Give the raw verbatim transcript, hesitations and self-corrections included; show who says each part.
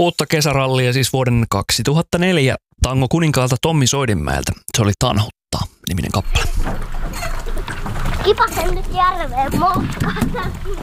Speaker 1: Uutta kesärallia siis vuoden kaksituhattaneljä Tango Kuninkaalta Tommi Soidinmäeltä. Se oli Tanhuttaa niminen kappale.
Speaker 2: Kipasen nyt järveen moukkaan.